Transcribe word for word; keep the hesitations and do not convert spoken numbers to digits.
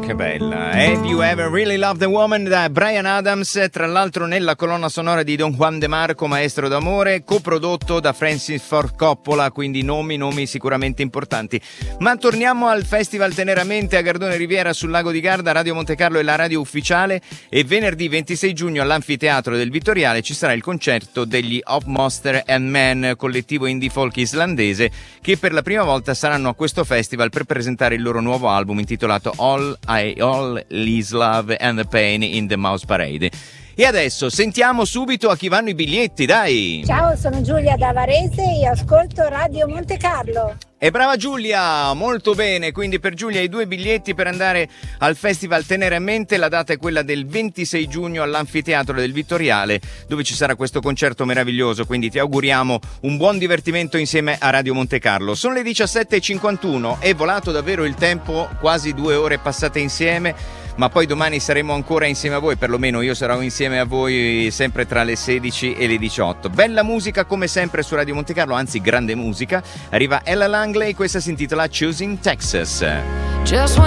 che bella. Have You Ever Really Loved a Woman da Bryan Adams, tra l'altro nella colonna sonora di Don Juan de Marco, Maestro d'amore, coprodotto da Francis Ford Coppola, quindi nomi, nomi sicuramente importanti. Ma torniamo al Festival Teneramente a Gardone Riviera sul Lago di Garda. Radio Monte Carlo è la radio ufficiale e venerdì ventisei giugno all'Anfiteatro del Vittoriale ci sarà il concerto degli Of Monster and Men, collettivo indie folk islandese, che per la prima volta saranno a questo festival per presentare il loro nuovo album intitolato All I All Is Love and the Pain in the Mouse Parade. E adesso sentiamo subito a chi vanno i biglietti, dai! Ciao, sono Giulia da Varese e ascolto Radio Monte Carlo. E brava Giulia, molto bene, quindi per Giulia i due biglietti per andare al Festival Teneramente. La data è quella del ventisei giugno all'Anfiteatro del Vittoriale, dove ci sarà questo concerto meraviglioso, quindi ti auguriamo un buon divertimento insieme a Radio Monte Carlo. Sono le diciassette e cinquantuno, è volato davvero il tempo, quasi due ore passate insieme, ma poi domani saremo ancora insieme a voi, perlomeno io sarò insieme a voi sempre tra le sedici e le diciotto. Bella musica come sempre su Radio Monte Carlo, anzi grande musica. Arriva Ella Langley, questa si intitola Choosing Texas. Just